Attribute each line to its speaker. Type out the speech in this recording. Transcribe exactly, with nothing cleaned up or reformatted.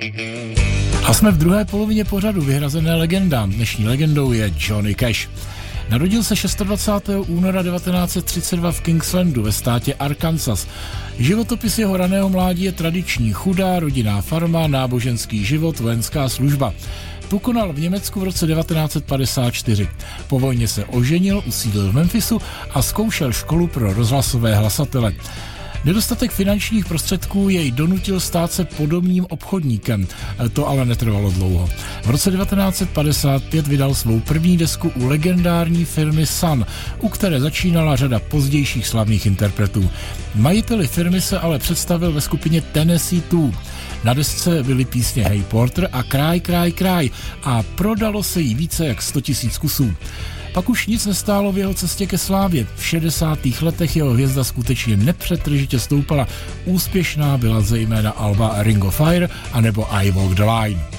Speaker 1: A jsme v druhé polovině pořadu vyhrazené legendám. Dnešní legendou je Johnny Cash. Narodil se dvacátého šestého února devatenáct set třicet dva v Kingslandu ve státě Arkansas. Životopis jeho raného mládí je tradiční: chudá rodinná farma, náboženský život, vojenská služba. Pokonal v Německu v roce devatenáct set padesát čtyři. Po vojně se oženil, usídlil v Memphisu a zkoušel školu pro rozhlasové hlasatele. Nedostatek finančních prostředků jej donutil stát se podobným obchodníkem. To ale netrvalo dlouho. V roce devatenáct set padesát pět vydal svou první desku u legendární firmy Sun, u které začínala řada pozdějších slavných interpretů. Majiteli firmy se ale představil ve skupině Tennessee Two. Na desce byly písně Hey Porter a Kraj, kraj, kraj a prodalo se jí více jak sto tisíc kusů. Pak už nic nestálo v jeho cestě ke slávě. V šedesátých letech jeho hvězda skutečně nepřetržitě stoupala. Úspěšná byla zejména alba Ring of Fire anebo I Walk the Line.